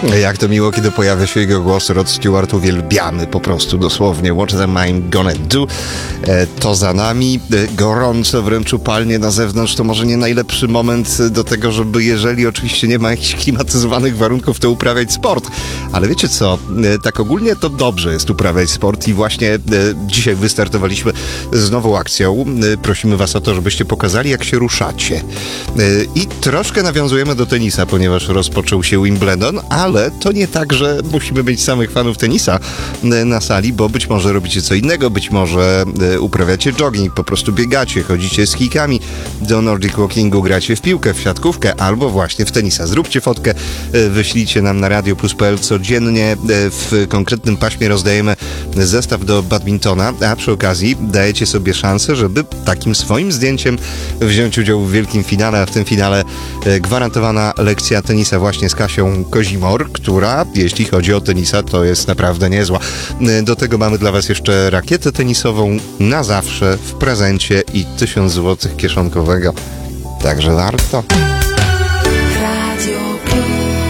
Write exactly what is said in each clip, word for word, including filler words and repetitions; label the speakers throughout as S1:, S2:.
S1: Jak to miło, kiedy pojawia się jego głos. Rod Stewart, uwielbiamy po prostu dosłownie. What am I gonna do? E, to za nami. E, gorąco, wręcz upalnie na zewnątrz. To może nie najlepszy moment do tego, żeby, jeżeli oczywiście nie ma jakichś klimatyzowanych warunków, to uprawiać sport. Ale wiecie co? E, tak ogólnie to dobrze jest uprawiać sport i właśnie e, dzisiaj wystartowaliśmy z nową akcją. E, prosimy was o to, żebyście pokazali, jak się ruszacie. E, I troszkę nawiązujemy do tenisa, ponieważ rozpoczął się Wimbledon, ale to nie tak, że musimy mieć samych fanów tenisa na sali, bo być może robicie co innego, być może uprawiacie jogging, po prostu biegacie, chodzicie z kijkami do Nordic Walkingu, gracie w piłkę, w siatkówkę albo właśnie w tenisa. Zróbcie fotkę, wyślijcie nam na radio plus kropka p l. Codziennie w konkretnym paśmie rozdajemy zestaw do badmintona, a przy okazji dajecie sobie szansę, żeby takim swoim zdjęciem wziąć udział w wielkim finale, a w tym finale gwarantowana lekcja tenisa właśnie z Kasią Kozimor, która, jeśli chodzi o tenisa, to jest naprawdę niezła. Do tego mamy dla was jeszcze rakietę tenisową na zawsze w prezencie i tysiąc złotych kieszonkowego. Także warto.
S2: Radio Plus.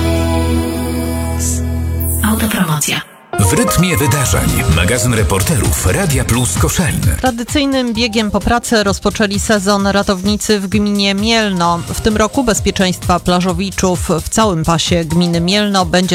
S2: Autopromocja.
S3: W rytmie wydarzeń. Magazyn reporterów Radia Plus Koszalin.
S4: Tradycyjnym biegiem po pracy rozpoczęli sezon ratownicy w gminie Mielno. W tym roku bezpieczeństwa plażowiczów w całym pasie gminy Mielno będzie